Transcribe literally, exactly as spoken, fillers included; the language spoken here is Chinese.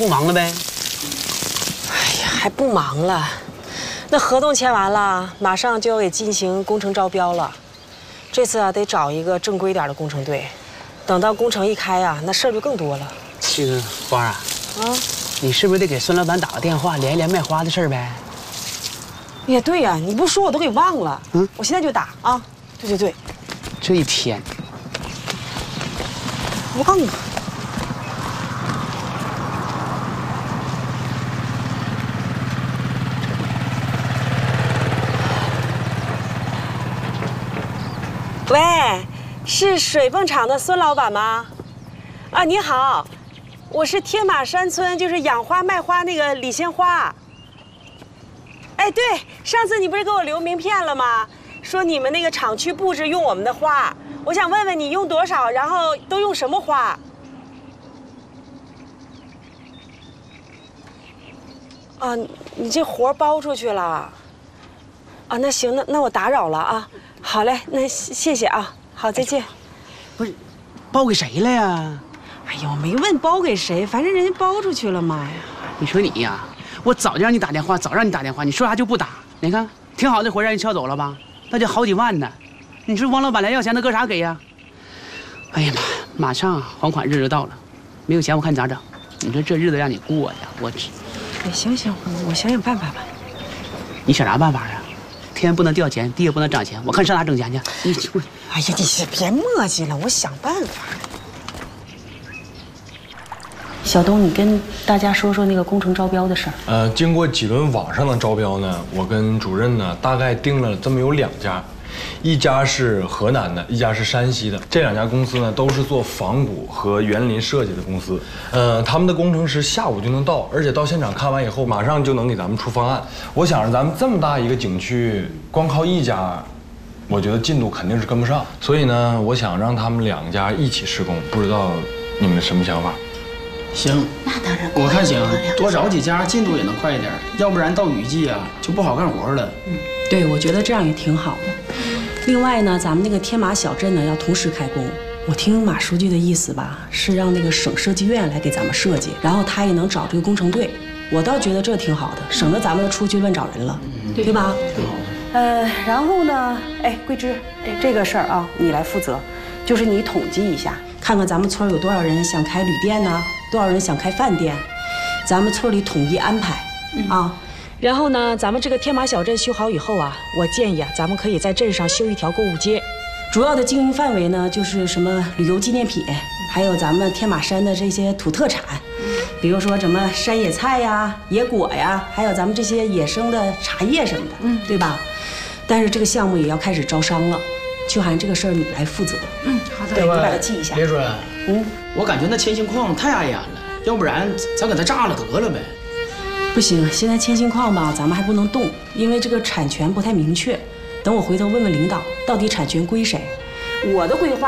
不忙了呗？ 哎呀，还不忙了。那合同签完了，马上就要给进行工程招标了。这次啊，得找一个正规点的工程队。等到工程一开啊，那事儿就更多了。 这个花啊， 啊， 你是不是得给孙老板打个电话，连一连卖花的事儿呗？ 也对呀、啊，你不说我都给忘了。嗯，我现在就打啊。对对对， 这一天忘了。喂，是水泵厂的孙老板吗？啊，你好，我是天马山村，就是养花卖花那个李鲜花。哎，对，上次你不是给我留名片了吗？说你们那个厂区布置用我们的花，我想问问你用多少，然后都用什么花？啊，你这活包出去了？啊，那行，那那我打扰了啊。好嘞，那谢谢啊，好，再见。 不是，包给谁了呀？ 哎呀，我没问包给谁，反正人家包出去了嘛。 你说你呀，我早就让你打电话，早让你打电话，你说啥就不打。你看，挺好的活让人撬走了吧？那就好几万呢。你说王老板来要钱，他搁啥给呀？哎呀妈，马上还款日就到了，没有钱我看你咋整？你说这日子让你过呀，我这…… 哎，行行，我想想办法吧。 你想啥办法呀？天不能掉钱，地也不能涨钱，我看上哪挣钱去？你我…… 哎呀，你先别磨叽了，我想办法。小东，你跟大家说说那个工程招标的事儿。 呃，经过几轮网上的招标呢，我跟主任呢大概定了这么有两家，一家是河南的，一家是山西的。这两家公司呢都是做仿古和园林设计的公司。呃，他们的工程师下午就能到，而且到现场看完以后，马上就能给咱们出方案。我想着咱们这么大一个景区，光靠一家，我觉得进度肯定是跟不上。所以呢，我想让他们两家一起施工，不知道你们什么想法？ 行， 那当然， 我看行，多找几家进度也能快一点，要不然到雨季啊就不好干活了。 嗯，对，我觉得这样也挺好的。另外呢，咱们那个天马小镇呢要同时开工。我听马书记的意思吧，是让那个省设计院来给咱们设计，然后他也能找这个工程队。我倒觉得这挺好的，省得咱们出去乱找人了，嗯、对吧？ 挺好。 呃，然后呢，哎，桂枝，这个事儿啊，你来负责，就是你统计一下，看看咱们村有多少人想开旅店呢？多少人想开饭店，咱们村里统一安排、嗯、啊。然后呢，咱们这个天马小镇修好以后啊，我建议啊，咱们可以在镇上修一条购物街，主要的经营范围呢就是什么旅游纪念品，还有咱们天马山的这些土特产，比如说什么山野菜呀、野果呀，还有咱们这些野生的茶叶什么的，嗯，对吧？但是这个项目也要开始招商了，秋涵，这个事儿你来负责。嗯，好的，对，你把它记一下。 别说， 嗯， 我感觉那铅锌矿太碍眼了，要不然咱给它炸了得了呗。 不行，现在铅锌矿吧，咱们还不能动，因为这个产权不太明确。等我回头问问领导，到底产权归谁。我的规划。